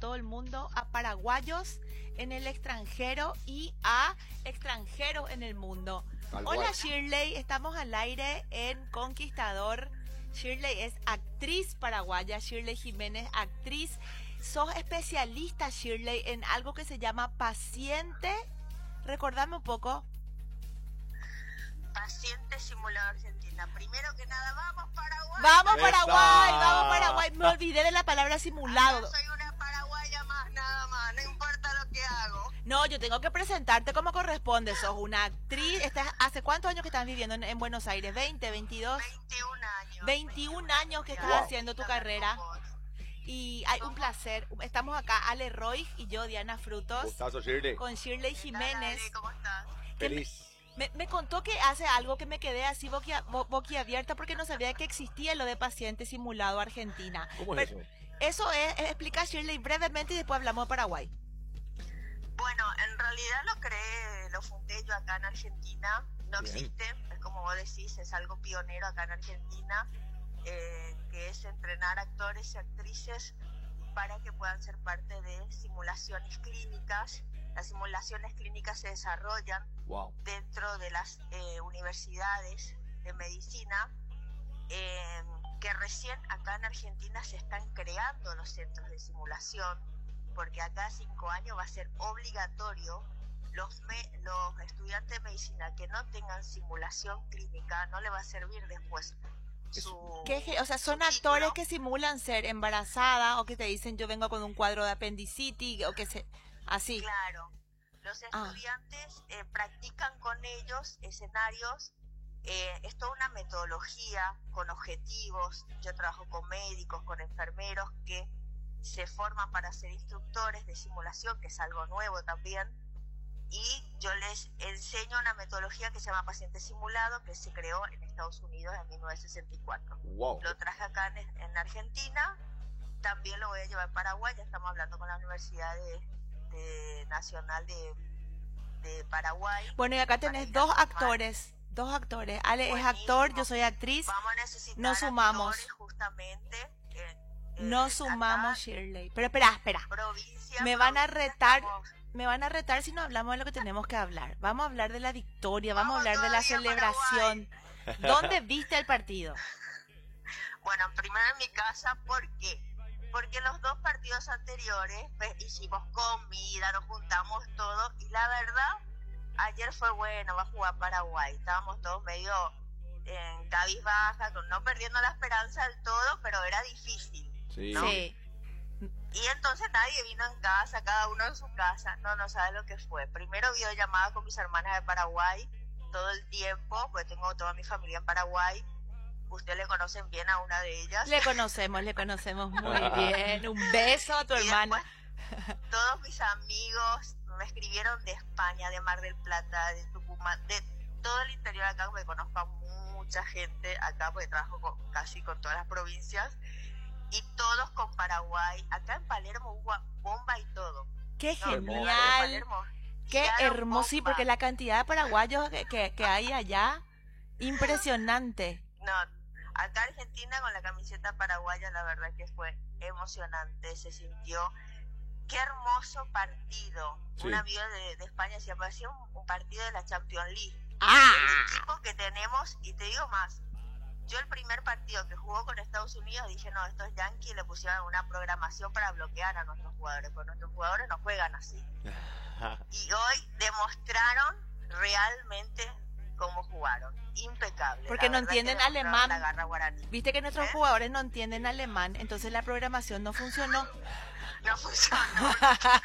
todo el mundo, a paraguayos en el extranjero y a extranjeros en el mundo. Tal Hola cual. Shirley, estamos al aire en Conquistador. Shirley es actriz paraguaya, Shirley Jiménez, actriz. Sos especialista, Shirley, en algo que se llama paciente. Recordame un poco. Paciente simulado Argentina. Primero que nada, vamos Paraguay. ¡Vamos ¡Esa! Paraguay! ¡Vamos Paraguay! Me olvidé de la palabra simulado. Yo soy una paraguaya más, nada más. No importa lo que hago. No, yo tengo que presentarte como corresponde. Sos una actriz. ¿Hace cuántos años que estás viviendo en Buenos Aires? ¿20, 22? 21 años. 21 años que estás Wow. haciendo tu carrera. Y hay un placer. Estamos acá, Ale Roy y yo, Diana Frutos, Gustazo, Shirley. con Shirley Jiménez. Dale, ¿cómo estás? que me- Feliz. Me contó que hace algo que me quedé así boquiabierta porque no sabía que existía lo de paciente simulado Argentina. ¿Cómo es Pero eso? eso explica Shirley brevemente y después hablamos de Paraguay. Bueno, en realidad lo fundé yo acá en Argentina. No Bien. existe, es como vos decís, es algo pionero acá en Argentina, que es entrenar actores y actrices para que puedan ser parte de simulaciones clínicas. Las simulaciones clínicas se desarrollan Wow. dentro de las universidades de medicina, que recién acá en Argentina se están creando los centros de simulación, porque acá 5 años va a ser obligatorio. Los estudiantes de medicina que no tengan simulación clínica no le va a servir después O sea, son su actores título. que simulan ser embarazada o que te dicen yo vengo con un cuadro de apendicitis o que se... Así. Claro, los estudiantes practican con ellos escenarios, es toda una metodología con objetivos. Yo trabajo con médicos, con enfermeros que se forman para ser instructores de simulación, que es algo nuevo también, y yo les enseño una metodología que se llama paciente simulado, que se creó en Estados Unidos en 1964. Wow. Lo traje acá en Argentina, también lo voy a llevar a Paraguay. Ya estamos hablando con la Universidad Nacional de Paraguay. Bueno, y acá tenés dos actores. Ale es actor, yo soy actriz. Vamos a necesitar Nos sumamos. actores justamente. Nos sumamos, Shirley. Pero espera. Provincia, Me van a provincia, retar. estamos- Me van a retar si no hablamos de lo que tenemos que hablar. Vamos a hablar de la victoria, vamos a hablar de la todavía, celebración. ¿Dónde viste el partido? Bueno, primero en mi casa, ¿por qué? Porque los 2 partidos anteriores pues, hicimos comida, nos juntamos todos, y la verdad, ayer fue bueno, va a jugar Paraguay. Estábamos todos medio en cabizbaja, no perdiendo la esperanza del todo, pero era difícil. Sí. ¿no? Sí. Y entonces nadie vino en casa, cada uno en su casa. No sabe lo que fue. Primero videollamada con mis hermanas de Paraguay todo el tiempo, porque tengo toda mi familia en Paraguay. Ustedes le conocen bien a una de ellas. Le conocemos muy bien. Un beso a tu Y hermana. después, todos mis amigos me escribieron de España, de Mar del Plata, de Tucumán, de todo el interior acá, porque conozco a mucha gente acá, porque trabajo casi con todas las provincias, y todos con Paraguay. Acá en Palermo hubo bomba y todo. Qué No, en genial. Palermo Qué tiraron hermoso, sí, bomba. porque la cantidad de paraguayos que hay allá, impresionante. No, acá Argentina con la camiseta paraguaya, la verdad que fue emocionante, se sintió. Qué hermoso partido. Sí. Un amigo de España decía, parecía un partido de la Champions League. ¡Ah! El equipo que tenemos, y te digo más, yo el primer partido que jugó con Estados Unidos dije, no, estos yankees le pusieron una programación para bloquear a nuestros jugadores, porque nuestros jugadores no juegan así. Y hoy demostraron realmente cómo jugaron. Impecable. Porque La no verdad que entienden demostraron alemán. la garra guaraní. Viste que nuestros jugadores no entienden alemán, entonces la programación no funcionó. No funcionó.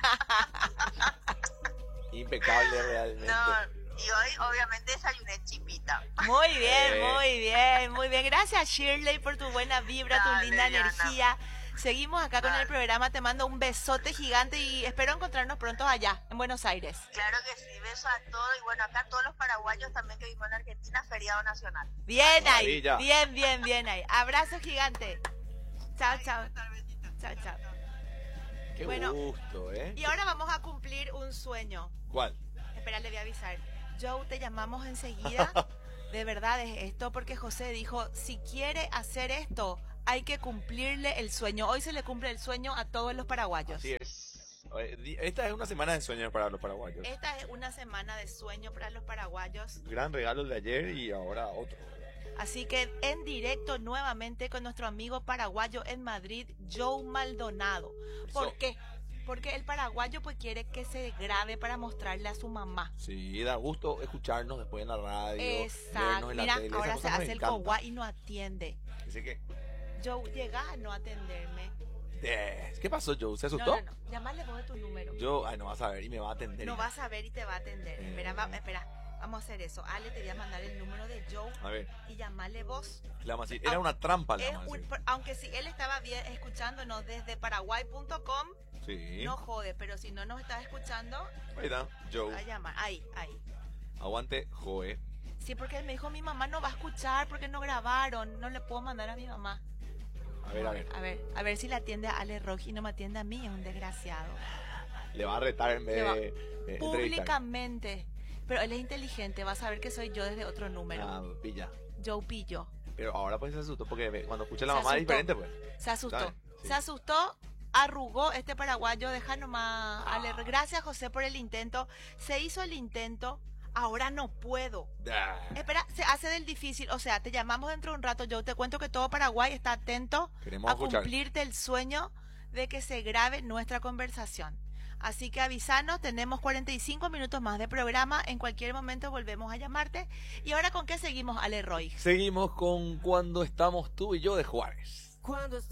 Impecable realmente. No. Y hoy obviamente desayuné chipita. Muy bien, muy bien. Gracias, Shirley, por tu buena vibra, tu Dale, linda Diana. energía. Seguimos acá con el Dale. programa. Te mando un besote gigante y espero encontrarnos pronto allá, en Buenos Aires. Claro que sí, beso a todos. Y bueno, acá todos los paraguayos también que vivimos en Argentina, feriado nacional. Bien ahí, Maravilla. bien ahí. Abrazo gigante. Chao. Chao. Qué Bueno, gusto, ¿eh? Y ahora vamos a cumplir un sueño. ¿Cuál? Espera, le voy a avisar. Joe, te llamamos enseguida. De verdad es esto, porque José dijo, si quiere hacer esto, hay que cumplirle el sueño. Hoy se le cumple el sueño a todos los paraguayos. Así es. Esta es una semana de sueños para los paraguayos. Esta es una semana de sueño para los paraguayos. Gran regalo de ayer y ahora otro. Así que en directo nuevamente con nuestro amigo paraguayo en Madrid, Joe Maldonado. ¿Por qué? Porque el paraguayo pues quiere que se grabe para mostrarle a su mamá. Sí, da gusto escucharnos después en la radio. Exacto. En la Mira, tele. ahora Esa se cosa me hace el encanta. coguá y no atiende. Dice que... Joe, llega a no atenderme. ¿Qué pasó, Joe? ¿Se asustó? No. Llámale vos de tu número. No vas a ver y me va a atender. No vas a ver y te va a atender. Espera, vamos a hacer eso. Ale, te voy a mandar el número de Joe. A ver. Y llamarle vos. Le vamos a decir, era una trampa, le vamos a decir. Aunque si él estaba bien escuchándonos desde paraguay.com, Sí. no jode, pero si no nos estás escuchando, Ahí está, Joe. a llamar. Ahí. Aguante, Joe. Sí, porque él me dijo, mi mamá no va a escuchar porque no grabaron. No le puedo mandar a mi mamá. A ver si le atiende a Ale Roji y no me atiende a mí, es un desgraciado. Le va a retar en vez de entrevistar. Públicamente. Pero él es inteligente, va a saber que soy yo desde otro número. Ah, pilla. Joe pillo. Pero ahora pues se asustó porque cuando escucha a la Se mamá es asustó. diferente pues. Se asustó. ¿Sabes? Sí. Se asustó, arrugó este paraguayo, deja nomás. Ale, gracias José por el intento. Se hizo el intento, ahora no puedo. Espera, se hace del difícil. O sea, te llamamos dentro de un rato. Yo te cuento que todo Paraguay está atento Queremos a escuchar. cumplirte el sueño de que se grabe nuestra conversación. Así que avisanos, tenemos 45 minutos más de programa. En cualquier momento volvemos a llamarte. ¿Y ahora con qué seguimos, Ale Roy? Seguimos con Cuando estamos tú y yo de Juárez.